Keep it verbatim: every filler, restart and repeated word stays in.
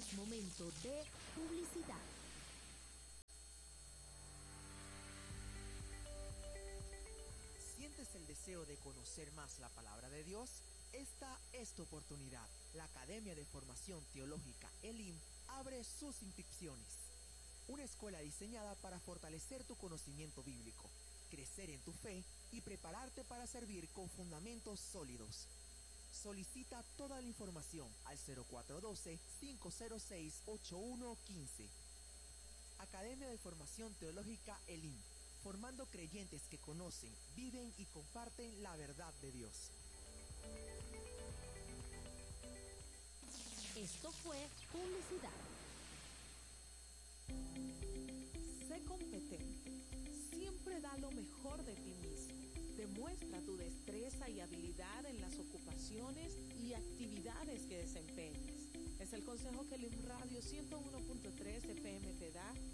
Es momento de publicidad. ¿Sientes el deseo de conocer más la palabra de Dios? Esta es tu oportunidad. La Academia de Formación Teológica Elim abre sus inscripciones. Una escuela diseñada para fortalecer tu conocimiento bíblico, crecer en tu fe y prepararte para servir con fundamentos sólidos. Solicita toda la información al cero cuatro uno dos, cinco cero seis, ocho uno uno cinco. Academia de Formación Teológica Elim, formando creyentes que conocen, viven y comparten la verdad de Dios. Esto fue publicidad. Sé competente. Siempre da lo mejor de ti mismo. Demuestra tu destreza y habilidad en las ocupaciones y actividades que desempeñes. Es el consejo que Elim Radio ciento uno punto tres F M te da